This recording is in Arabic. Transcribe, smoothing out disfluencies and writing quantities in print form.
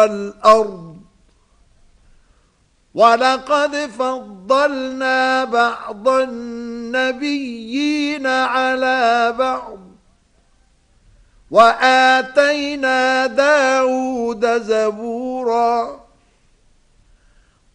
الأرض ولقد فضلنا بعض النبيين على بعض وآتينا داود زبورا